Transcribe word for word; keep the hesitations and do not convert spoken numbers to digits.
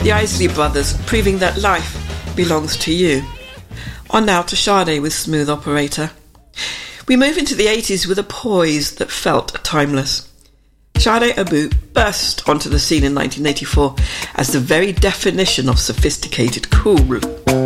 The Isley Brothers, proving that life belongs to you. On now to Sade with Smooth Operator. We move into the eighties with a poise that felt timeless. Sade Abu burst onto the scene in nineteen eighty-four as the very definition of sophisticated cool.